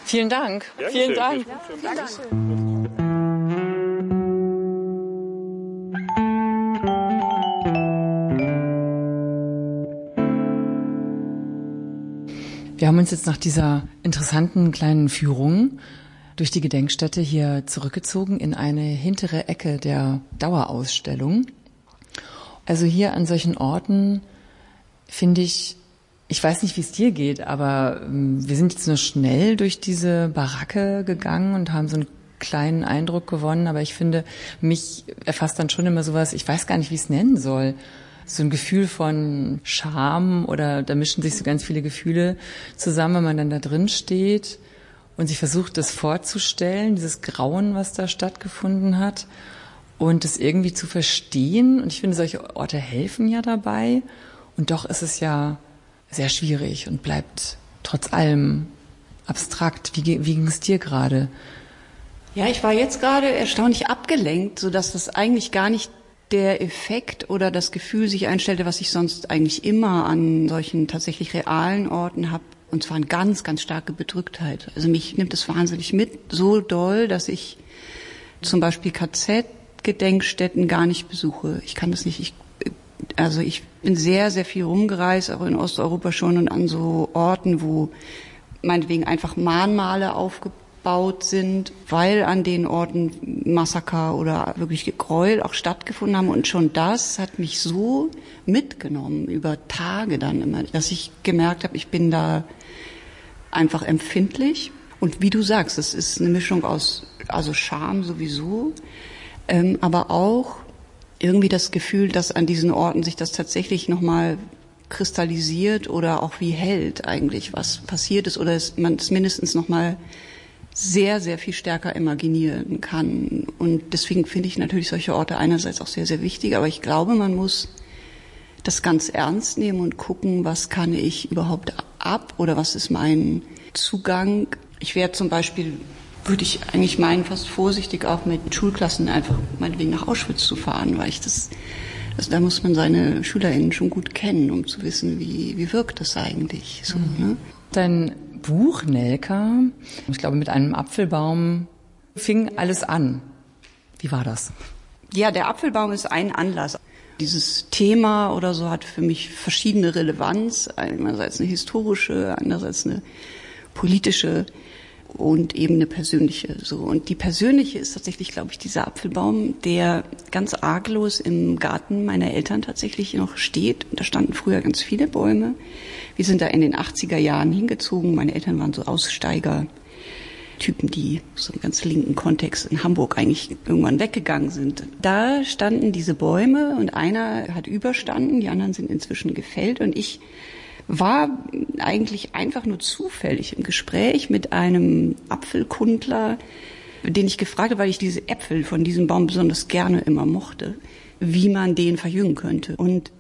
Vielen Dank. Ja, vielen Dank. Ja, Dankeschön. Wir haben uns jetzt nach dieser interessanten kleinen Führung durch die Gedenkstätte hier zurückgezogen in eine hintere Ecke der Dauerausstellung. Also hier an solchen Orten finde ich weiß nicht, wie es dir geht, aber wir sind jetzt nur schnell durch diese Baracke gegangen und haben so einen kleinen Eindruck gewonnen, aber ich finde, mich erfasst dann schon immer sowas, ich weiß gar nicht, wie ich es nennen soll. So ein Gefühl von Scham oder da mischen sich so ganz viele Gefühle zusammen, wenn man dann da drin steht und sich versucht, das vorzustellen, dieses Grauen, was da stattgefunden hat und das irgendwie zu verstehen. Und ich finde, solche Orte helfen ja dabei und doch ist es ja sehr schwierig und bleibt trotz allem abstrakt. Wie ging es dir gerade? Ja, ich war jetzt gerade erstaunlich abgelenkt, sodass das eigentlich gar nicht der Effekt oder das Gefühl sich einstellte, was ich sonst eigentlich immer an solchen tatsächlich realen Orten habe. Und zwar eine ganz, ganz starke Bedrücktheit. Also mich nimmt es wahnsinnig mit, so doll, dass ich zum Beispiel KZ-Gedenkstätten gar nicht besuche. Ich kann das nicht. Ich bin sehr, sehr viel rumgereist, auch in Osteuropa schon und an so Orten, wo meinetwegen einfach Mahnmale aufgebaut sind, weil an den Orten Massaker oder wirklich Gräuel auch stattgefunden haben. Und schon das hat mich so mitgenommen, über Tage dann immer, dass ich gemerkt habe, ich bin da einfach empfindlich. Und wie du sagst, es ist eine Mischung aus Scham sowieso, aber auch irgendwie das Gefühl, dass an diesen Orten sich das tatsächlich nochmal kristallisiert oder auch wie hält eigentlich, was passiert ist oder man es mindestens nochmal sehr, sehr viel stärker imaginieren kann. Und deswegen finde ich natürlich solche Orte einerseits auch sehr, sehr wichtig, aber ich glaube, man muss das ganz ernst nehmen und gucken, was kann ich überhaupt ab oder was ist mein Zugang. Ich wäre zum Beispiel, würde ich eigentlich meinen, fast vorsichtig auch mit Schulklassen einfach meinetwegen nach Auschwitz zu fahren, weil ich da muss man seine SchülerInnen schon gut kennen, um zu wissen, wie wirkt das eigentlich so, ne? Dein Buch, Nelka, ich glaube, mit einem Apfelbaum fing alles an. Wie war das? Ja, der Apfelbaum ist ein Anlass. Dieses Thema oder so hat für mich verschiedene Relevanz. Einerseits eine historische, andererseits eine politische und eben eine persönliche. So. Und die persönliche ist tatsächlich, glaube ich, dieser Apfelbaum, der ganz arglos im Garten meiner Eltern tatsächlich noch steht. Und da standen früher ganz viele Bäume. Wir sind da in den 80er Jahren hingezogen. Meine Eltern waren so Aussteiger, Typen, die so im ganz linken Kontext in Hamburg eigentlich irgendwann weggegangen sind. Da standen diese Bäume und einer hat überstanden, die anderen sind inzwischen gefällt und ich war eigentlich einfach nur zufällig im Gespräch mit einem Apfelkundler, den ich gefragt habe, weil ich diese Äpfel von diesem Baum besonders gerne immer mochte, wie man den verjüngen könnte. Und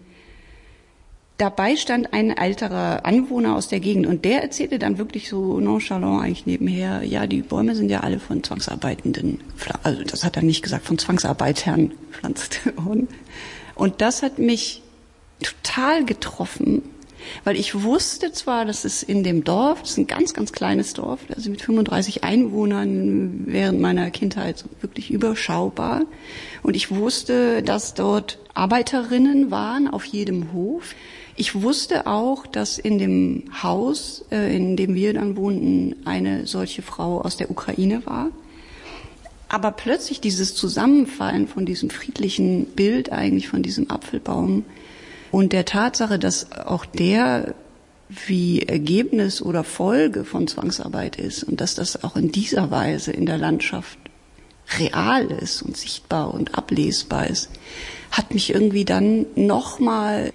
dabei stand ein älterer Anwohner aus der Gegend und der erzählte dann wirklich so nonchalant eigentlich nebenher, ja, die Bäume sind ja alle von Zwangsarbeitenden, also das hat er nicht gesagt, von Zwangsarbeitern gepflanzt worden. Und das hat mich total getroffen, weil ich wusste zwar, dass es in dem Dorf, das ist ein ganz, ganz kleines Dorf, also mit 35 Einwohnern während meiner Kindheit so wirklich überschaubar. Und ich wusste, dass dort Arbeiterinnen waren auf jedem Hof. Ich wusste auch, dass in dem Haus, in dem wir dann wohnten, eine solche Frau aus der Ukraine war. Aber plötzlich dieses Zusammenfallen von diesem friedlichen Bild eigentlich von diesem Apfelbaum und der Tatsache, dass auch der wie Ergebnis oder Folge von Zwangsarbeit ist und dass das auch in dieser Weise in der Landschaft real ist und sichtbar und ablesbar ist, hat mich irgendwie dann nochmal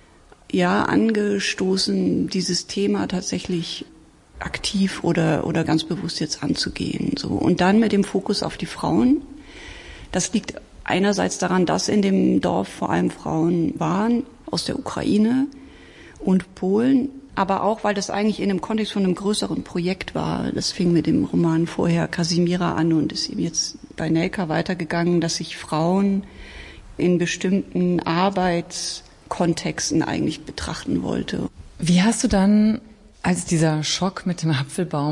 angestoßen, dieses Thema tatsächlich aktiv oder ganz bewusst jetzt anzugehen. So. Und dann mit dem Fokus auf die Frauen. Das liegt einerseits daran, dass in dem Dorf vor allem Frauen waren aus der Ukraine und Polen, aber auch, weil das eigentlich in dem Kontext von einem größeren Projekt war. Das fing mit dem Roman vorher Kasimira an und ist eben jetzt bei Nelka weitergegangen, dass sich Frauen in bestimmten Arbeitskontexten eigentlich betrachten wollte. Wie hast du dann, als dieser Schock mit dem Apfelbaum